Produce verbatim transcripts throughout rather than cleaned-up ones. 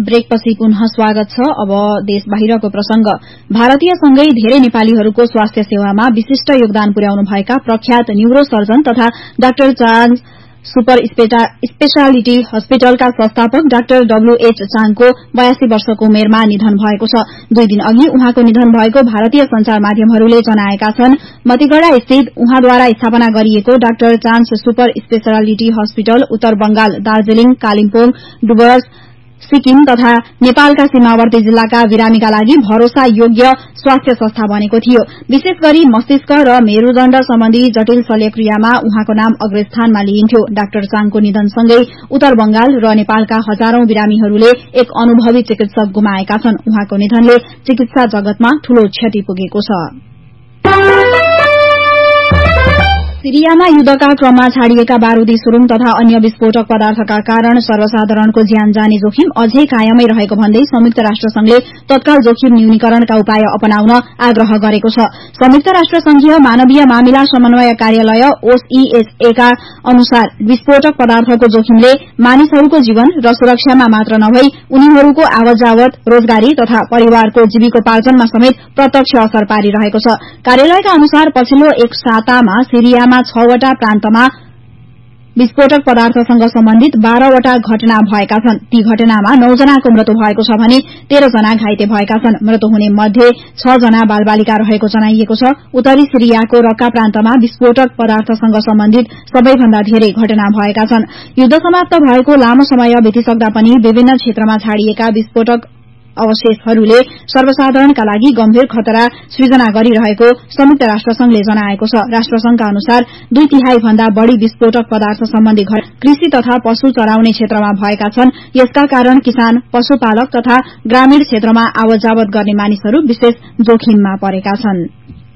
ब्रेकपछि पुनः स्वागत छ। अब देश बाहिरको प्रसंग। भारतीय सँगै धेरै नेपालीहरूको स्वास्थ्य सेवामा विशिष्ट योगदान पुर्याउनु भएका प्रख्यात न्यूरो सर्जन तथा डाक्टर चार्ल्स सुपर स्पेशालिटी अस्पतालका संस्थापक डाक्टर डब्ल्यूएच चाङको बयासी वर्षको उमेरमा निधन भएको छ। दुई दिन अघि उहाँको निधन भएको भारतीय संचार माध्यमहरूले जनाएका छन्। मतिगढ़ा स्थित उहाँद्वारा स्थापना गरिएको डाक्टर चान्स सुपर स्पेशालिटी अस्पताल उत्तर बंगाल दार्जीलिङ कालिम्पोङ डुवर्स सिक्किम तथा नेपालका सीमावर्ती जिल्लाका बिरामीका लागि भरोसा योग्य स्वास्थ्य संस्था बनेको थियो। विशेष गरी मस्तिष्क र मेरूदण्ड सम्बन्धी जटिल शल्यक्रियामा उहाँको नाम अग्रस्थानमा लिइन्थ्यो। डाक्टर चाङको निधनसँगै उत्तर बंगाल र नेपालका हजारौं बिरामीहरूले एक अनुभवी चिकित्सक गुमाएका छन्। उहाँको निधनले चिकित्सा जगतमा ठूलो क्षति पुगेको छ। सिरियामा युद्धका क्रममा छाडिएका बारूदी सुरुङ तथा अन्य विस्फोटक पदार्थका कारण सर्वसाधारणको ज्यान जाने जोखिम अझै कायमै रहेको भन्दै संयुक्त राष्ट्र संघले तत्काल जोखिम न्यूनीकरणका उपाय अपनाउन आग्रह गरेको छ। संयुक्त राष्ट्र संघीय मानवीय मामिला समन्वय कार्यालय ओएसईए का अनुसार विस्फोटक पदार्थको जोखिमले मानिसहरूको जीवन र सुरक्षामा मात्र नभई उनीहरूको आवतजावत रोजगारी तथा परिवारको जीविकोपार्जनमा समेत प्रत्यक्ष असर पारिरहेको छ। कार्यालयका अनुसार पछिल्लो एक सातामा सिरियामा छवटा प्रान्तमा विस्फोटक पदार्थसँग सम्बन्धित बाह्रवटा घटना भएका छन्। ती घटनामा नौ जनाको मृत्यु भएको छ भने तेह्र जना घाइते भएका छन्। मृत्यु हुने मध्ये छ जना बालबालिका रहेको जनाइएको छ। उत्तरी सिरियाको रक्का प्रान्तमा विस्फोटक पदार्थसँग सम्बन्धित सबैभन्दा धेरै घटना भएका छन्। युद्ध समाप्त भएको लामो समय बितिसक्दा पनि विभिन्न क्षेत्रमा छाडिएका विस्फोटक अवशेषहरूले सर्वसाधारणका लागि गम्भीर खतरा सृजना गरिरहेको संयुक्त राष्ट्रसंघले जनाएको छ। राष्ट्रसंघका अनुसार दुई तिहाई भन्दा बढ़ी विस्फोटक पदार्थ सम्बन्धी घटना कृषि तथा पशु चराउने क्षेत्रमा भएका छन्। यसका कारण किसान पशुपालक तथा ग्रामीण क्षेत्रमा आवत जावत गर्ने मानिसहरू विशेष जोखिममा परेका छन्।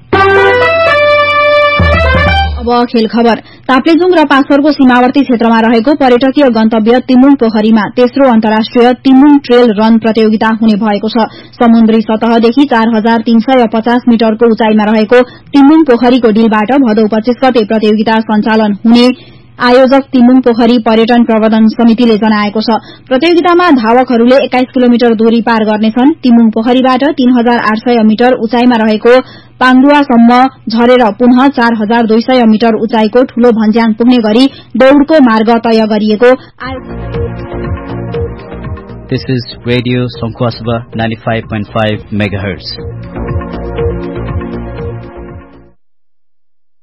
अब खेल खबर। ताप्लेजुङ र पाँचथरको सीमावर्ती क्षेत्रमा रहेको पर्यटकीय गन्तव्य तिमुङ पोखरीमा तेस्रो अन्तर्राष्ट्रिय तिमुङ ट्रेल रन प्रतियोगिता हुने भएको छ। समुद्री सतहदेखि चार हजार तीन सय पचास मिटरको उचाइमा रहेको तिमुङ पोखरीको डिलबाट भदौ पच्चीस गते प्रतियोगिता सञ्चालन हुने आयोजक तिमुङ पोखरी पर्यटन प्रबन्धन समितिले जनाएको छ। प्रतियोगितामा धावकहरूले एक्काइस किलोमिटर दूरी पार गर्नेछन्। तिमुङ पोखरीबाट तीन हजार आठ सय मिटर उचाइमा रहेको पाङडुवासम्म झरेर पुनः चार हजार दुई सय मिटर उचाइको ठूलो भन्ज्याङ पुग्ने गरी दौड़को मार्ग तय गरिएको This is Radio Sankhwasva ninety-five point five megahertz.